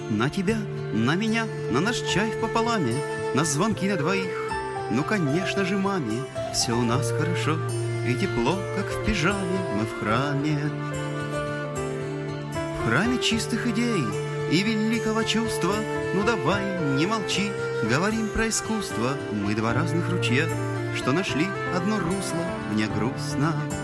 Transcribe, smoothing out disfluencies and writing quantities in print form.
На тебя, на меня, на наш чай в пополаме, на звонки на двоих. Ну, конечно же, маме, все у нас хорошо, и тепло, как в пижаме, мы в храме. В храме чистых идей и великого чувства. Ну, давай, не молчи, говорим про искусство. Мы два разных ручья, что нашли одно русло. Мне грустно,